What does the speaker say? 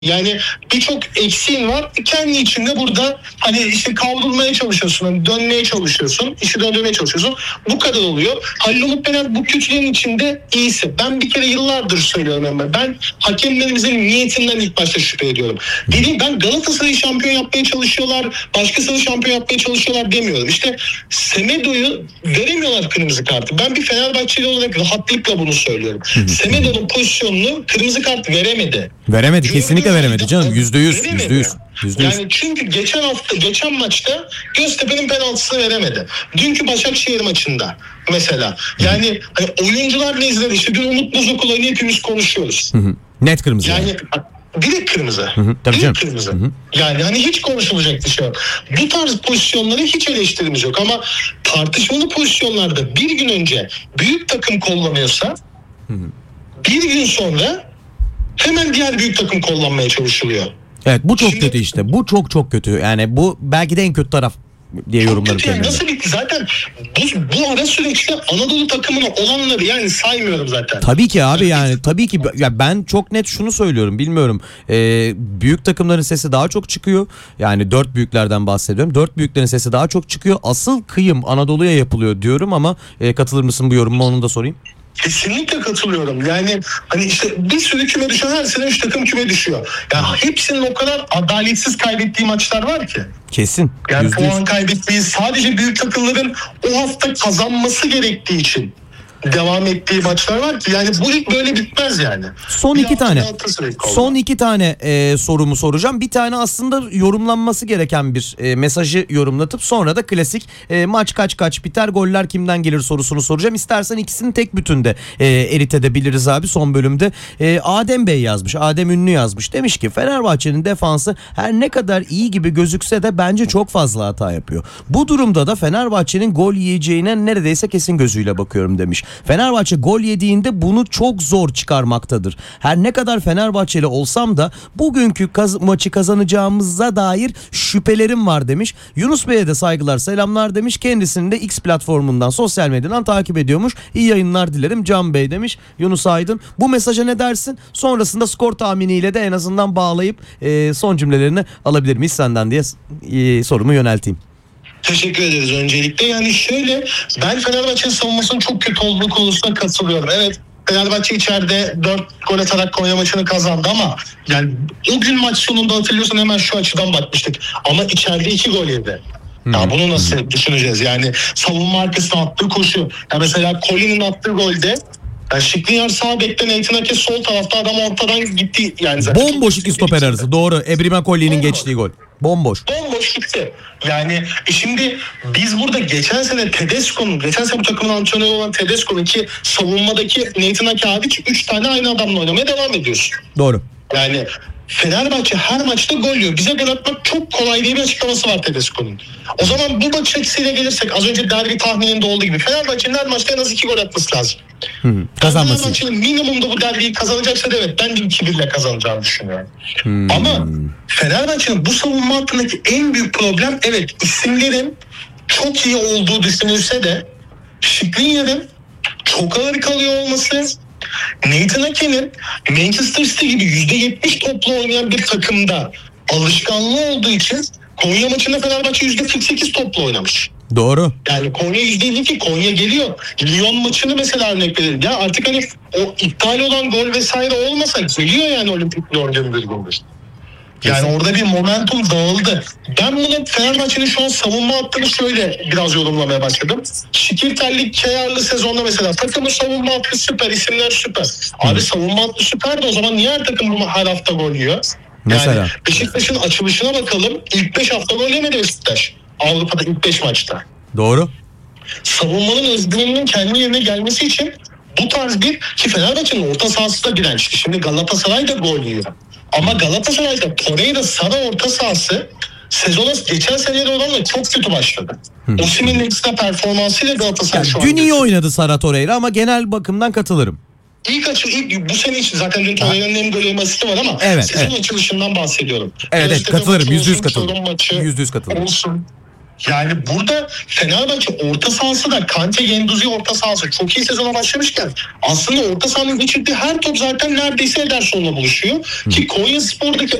Yani birçok eksiğin var. Kendi içinde burada hani işte kavrulmaya çalışıyorsun, hani dönmeye çalışıyorsun, işi döndürmeye çalışıyorsun. Bu kadar oluyor. Halil Umut Meler bu kötülüğün içinde iyisi. Ben bir kere yıllardır söylüyorum ama ben hakemlerimizin niyetinden ilk başta şüphe ediyorum. Dediğim, ben Galatasaray'ı şampiyon yapmaya çalışıyorlar, başkasını şampiyon yapmaya çalışıyorlar demiyorum. İşte Semedo'yu veremiyorlar kırmızı kartı. Ben bir Fenerbahçeli olarak rahatlıkla bunu söylüyorum. Semedo'nun pozisyonunu kırmızı kart veremedi. Veremedi, kesinlikle veremedi canım. %100. Yani çünkü geçen maçta Göztepe'nin penaltısını veremedi. Dünkü Başakşehir maçında mesela. Yani hani oyuncular nezdinde işte dün Umut Bozok olayını hepimiz konuşuyoruz. Net kırmızı. Yani direkt kırmızı. Direkt kırmızı. Yani hani hiç konuşulacak bir şey yok. Bu tarz pozisyonları hiç eleştirimiz yok ama tartışmalı pozisyonlarda bir gün önce büyük takım kullanıyorsa bir gün sonra hemen diğer büyük takım kullanmaya çalışılıyor. Evet, bu çok kötü işte. Bu çok kötü. Yani bu belki de en kötü taraf diye yorumlarım yani nasıl bitti? Zaten bu ara süreçte Anadolu takımına olanları yani saymıyorum zaten. Tabii ki abi, yani tabii ki ya ben çok net şunu söylüyorum, bilmiyorum. Büyük takımların sesi daha çok çıkıyor. Yani 4 büyüklerden bahsediyorum. 4 büyüklerin sesi daha çok çıkıyor. Asıl kıyım Anadolu'ya yapılıyor diyorum ama katılır mısın bu yorumuma, onu da sorayım. Kesinlikle katılıyorum. Yani hani işte bir sürü küme düşüyor. Her sene 3 takım küme düşüyor. Yani hepsinin o kadar adaletsiz kaybettiği maçlar var ki. Kesin. Yani puan kaybettiği, sadece büyük takımların o hafta kazanması gerektiği için devam ettiği maçlar var ki yani bu lig böyle bitmez yani. Son iki tane sorumu soracağım. Bir tane aslında yorumlanması gereken bir mesajı yorumlatıp sonra da klasik maç kaç biter, goller kimden gelir sorusunu soracağım. İstersen ikisini tek bütünde erit edebiliriz abi son bölümde. Adem Bey yazmış. Adem Ünlü yazmış. Demiş ki Fenerbahçe'nin defansı her ne kadar iyi gibi gözükse de bence çok fazla hata yapıyor. Bu durumda da Fenerbahçe'nin gol yiyeceğine neredeyse kesin gözüyle bakıyorum demiş. Fenerbahçe gol yediğinde bunu çok zor çıkarmaktadır. Her ne kadar Fenerbahçeli olsam da bugünkü maçı kazanacağımıza dair şüphelerim var demiş. Yunus Bey'e de saygılar, selamlar demiş. Kendisini de X platformundan, sosyal medyadan takip ediyormuş. İyi yayınlar dilerim Can Bey demiş Yunus Aydın. Bu mesaja ne dersin? Sonrasında skor tahminiyle de en azından bağlayıp son cümlelerini alabilir miyiz senden diye sorumu yönelteyim. Teşekkür ederiz öncelikle. Yani şöyle, ben Fenerbahçe'nin savunmasının çok kötü olduğu konusuna katılıyorum. Evet, Fenerbahçe içeride 4 gol atarak Konya maçını kazandı ama yani o gün maç sonunda hatırlıyorsan hemen şu açıdan bakmıştık. Ama içeride 2 gol yedi. Ya bunu nasıl düşüneceğiz? Yani savunma arkasına attığı koşu. Ya mesela Colin'in attığı golde Skriniar sağ bekten Nathan Ake sol tarafta, adam ortadan gitti. Yani zaten bomboş iki stoper arası. Doğru. Ebrima Colli'nin geçtiği gol. Bomboş gitti. Yani şimdi biz burada geçen sene bu takımın antrenörü olan Tedesco'nun ki savunmadaki Nathan Ake hariç 3 tane aynı adamla oynamaya devam ediyorsun. Doğru. Yani Fenerbahçe her maçta gol yiyor. Bize gol atmak çok kolay diye bir açıklaması var Tedesco'nun. O zaman bu bakış açısıyla gelirsek az önce derbi tahmininde olduğu gibi Fenerbahçe'nin her maçta en az 2 gol atması lazım. Kazanması. Fenerbahçe'nin minimumda bu derbiyi kazanacaksa da evet ben de 2-1'le kazanacağını düşünüyorum. Ama Fenerbahçe'nin bu savunma hattındaki en büyük problem, evet, isimlerin çok iyi olduğu düşünülse de Skriniar'ın çok ağır kalıyor olması, Nathan Ake'nin Manchester City gibi %70 toplu oynayan bir takımda alışkanlığı olduğu için Konya maçında Fenerbahçe %48 toplu oynamış. Doğru. Yani Konya %52, Konya geliyor. Lyon maçını mesela örnek verelim. Ya artık hani o iptal olan gol vesaire olmasa geliyor yani Olimpik Lyon'un bir gündür. Yani orada bir momentum dağıldı. Ben bunu Fenerbahçe'nin şu an savunma hattını şöyle biraz yorumlamaya başladım. Şikirtelli, Kayarlı sezonda mesela takımın savunma hattı süper, isimler süper. Abi savunma hattı süper de o zaman niye her takım her hafta gol yiyor? Mesela. Yani Beşiktaş'ın açılışına bakalım. İlk 5 hafta gol yemedi Beşiktaş. Avrupa'da ilk 5 maçta. Doğru. Savunmanın özgürlüğünün kendi yerine gelmesi için bu tarz bir, ki Fenerbahçe'nin orta sahası da dirençli. Şimdi Galatasaray da gol yiyor. Ama Galatasaray'da Torreira Sara orta sahası sezona geçen seneye oranla çok kötü başladı. Osimhen'in ekstra performansıyla Galatasaray şu an. Dün iyi oynadı Sara Torreira ama genel bakımdan katılırım. İlk bu sene için zaten dün Torreira'nın hem gol asisti var ama sezon açılışından bahsediyorum. Evet, katılırım. %100 katılırım. %100 katılırım. Olsun. Yani burada Fenerbahçe orta sahası da Kante, Guendouzi orta sahası çok iyi sezona başlamışken aslında orta sahanın geçirdiği her top zaten neredeyse Ederson'la buluşuyor. Ki Konyaspor'daki